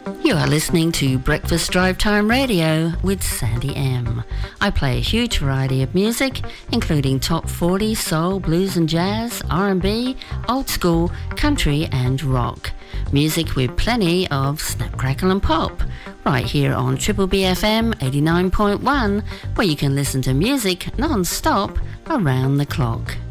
You are listening to Breakfast Drive Time Radio with Sandy M. I play a huge variety of music, including top 40, soul, blues and jazz, R&B, old school, country and rock. Music with plenty of snap, crackle and pop. Right here on Triple BFM 89.1, where you can listen to music non-stop around the clock.